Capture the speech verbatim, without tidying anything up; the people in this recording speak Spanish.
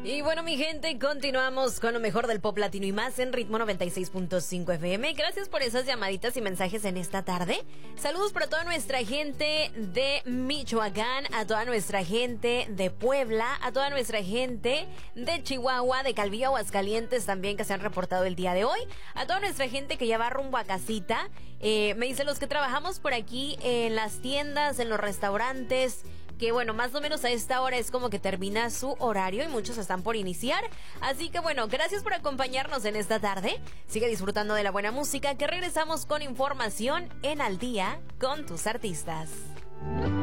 Y bueno, mi gente, continuamos con lo mejor del pop latino y más en Ritmo noventa y seis punto cinco F M. Gracias por esas llamaditas y mensajes en esta tarde. Saludos para toda nuestra gente de Michoacán, a toda nuestra gente de Puebla, a toda nuestra gente de Chihuahua, de Calvillo, Aguascalientes también, que se han reportado el día de hoy. A toda nuestra gente que ya va rumbo a casita. Eh, me dicen los que trabajamos por aquí en las tiendas, en los restaurantes, que bueno, más o menos a esta hora es como que termina su horario y muchos están por iniciar. Así que bueno, gracias por acompañarnos en esta tarde. Sigue disfrutando de la buena música, que regresamos con información en Al Día con tus artistas.